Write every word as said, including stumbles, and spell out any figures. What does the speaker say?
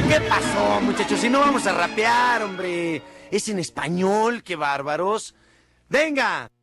¿Qué pasó, muchachos? Si no vamos a rapear, hombre. Es en español, qué bárbaros. ¡Venga!